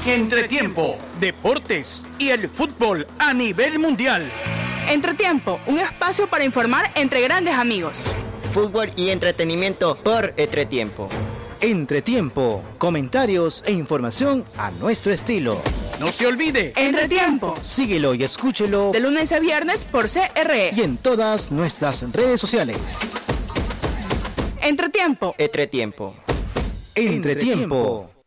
Entretiempo, deportes y el fútbol a nivel mundial. Entretiempo, un espacio para informar entre grandes amigos. Fútbol y entretenimiento por Entretiempo. Entretiempo, comentarios e información a nuestro estilo. No se olvide. Entretiempo. Síguelo y escúchelo De lunes a viernes por CRE. y en todas nuestras redes sociales. Entretiempo. Entretiempo. Entretiempo.